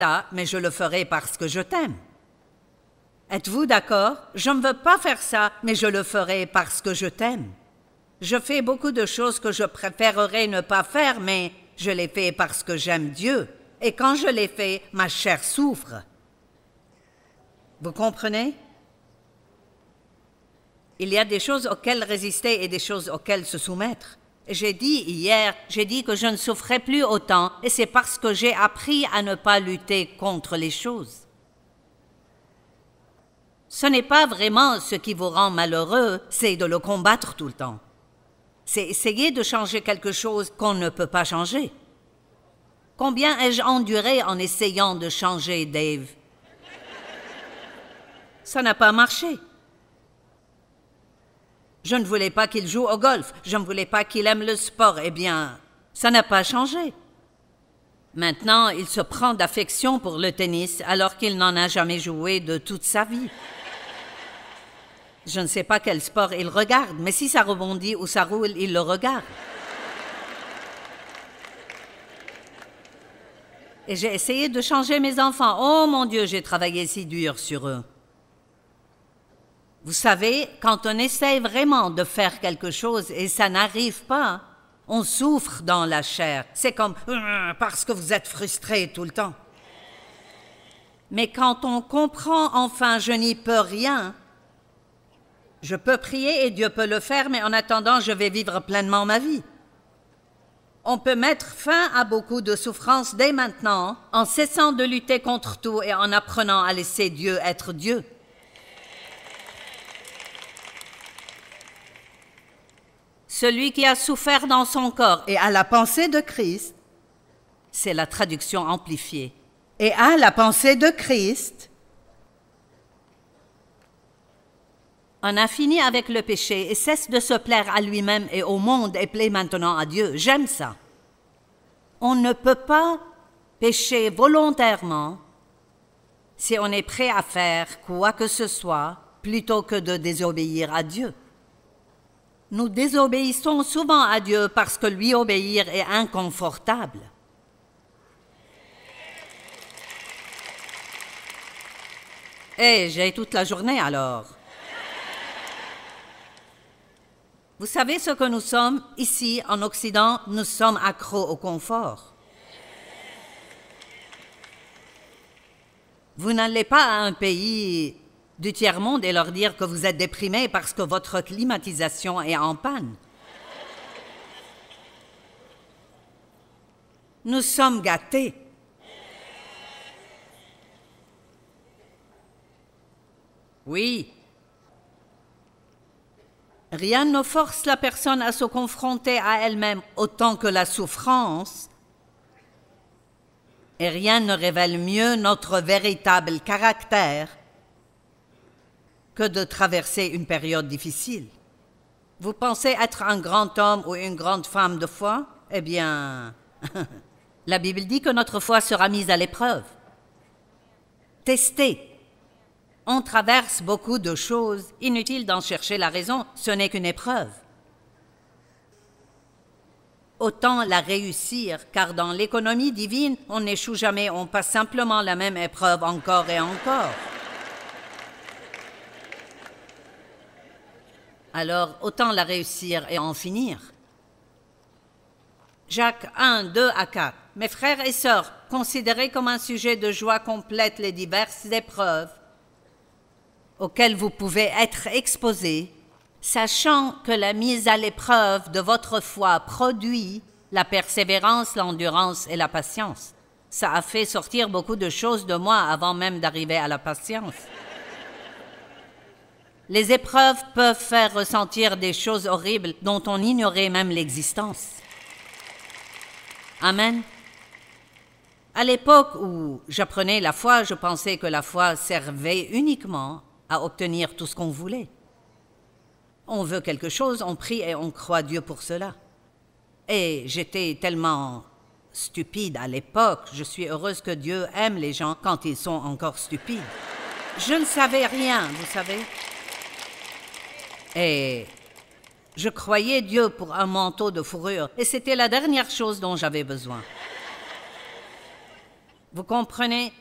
ça, mais je le ferai parce que je t'aime. Êtes-vous d'accord? Je ne veux pas faire ça, mais je le ferai parce que je t'aime. Je fais beaucoup de choses que je préférerais ne pas faire, mais je les fais parce que j'aime Dieu. Et quand je les fais, ma chair souffre. Vous comprenez? Il y a des choses auxquelles résister et des choses auxquelles se soumettre. J'ai dit hier que je ne souffrais plus autant, et c'est parce que j'ai appris à ne pas lutter contre les choses. Ce n'est pas vraiment ce qui vous rend malheureux, c'est de le combattre tout le temps. C'est essayer de changer quelque chose qu'on ne peut pas changer. Combien ai-je enduré en essayant de changer Dave? Ça n'a pas marché. Je ne voulais pas qu'il joue au golf, je ne voulais pas qu'il aime le sport. Eh bien, ça n'a pas changé. Maintenant, il se prend d'affection pour le tennis alors qu'il n'en a jamais joué de toute sa vie. Je ne sais pas quel sport il regarde, mais si ça rebondit ou ça roule, il le regarde. Et j'ai essayé de changer mes enfants. Oh mon Dieu, j'ai travaillé si dur sur eux. Vous savez, quand on essaie vraiment de faire quelque chose et ça n'arrive pas, on souffre dans la chair. C'est comme « parce que vous êtes frustré tout le temps ». Mais quand on comprend enfin « je n'y peux rien », je peux prier et Dieu peut le faire, mais en attendant, je vais vivre pleinement ma vie. On peut mettre fin à beaucoup de souffrances dès maintenant, en cessant de lutter contre tout et en apprenant à laisser Dieu être Dieu. Celui qui a souffert dans son corps et a la pensée de Christ, c'est la traduction amplifiée, et a la pensée de Christ, en a fini avec le péché et cesse de se plaire à lui-même et au monde et plaît maintenant à Dieu. J'aime ça. On ne peut pas pécher volontairement si on est prêt à faire quoi que ce soit plutôt que de désobéir à Dieu. Nous désobéissons souvent à Dieu parce que lui obéir est inconfortable. Et j'ai toute la journée alors. Vous savez ce que nous sommes ici en Occident? Nous sommes accros au confort. Vous n'allez pas à un pays du tiers-monde et leur dire que vous êtes déprimé parce que votre climatisation est en panne. Nous sommes gâtés. Oui. Rien ne force la personne à se confronter à elle-même autant que la souffrance, et rien ne révèle mieux notre véritable caractère que de traverser une période difficile. Vous pensez être un grand homme ou une grande femme de foi? Eh bien, la Bible dit que notre foi sera mise à l'épreuve. Testée. On traverse beaucoup de choses, inutile d'en chercher la raison, ce n'est qu'une épreuve. Autant la réussir, car dans l'économie divine, on n'échoue jamais, on passe simplement la même épreuve encore et encore. Alors, autant la réussir et en finir. Jacques 1, 2 à 4. Mes frères et sœurs, considérez comme un sujet de joie complète les diverses épreuves auxquelles vous pouvez être exposés, sachant que la mise à l'épreuve de votre foi produit la persévérance, l'endurance et la patience. Ça a fait sortir beaucoup de choses de moi avant même d'arriver à la patience. Les épreuves peuvent faire ressentir des choses horribles dont on ignorait même l'existence. Amen. À l'époque où j'apprenais la foi, je pensais que la foi servait uniquement à obtenir tout ce qu'on voulait. On veut quelque chose, on prie et on croit Dieu pour cela. Et j'étais tellement stupide à l'époque, je suis heureuse que Dieu aime les gens quand ils sont encore stupides. Je ne savais rien, vous savez. Et je croyais Dieu pour un manteau de fourrure, et c'était la dernière chose dont j'avais besoin. Vous comprenez?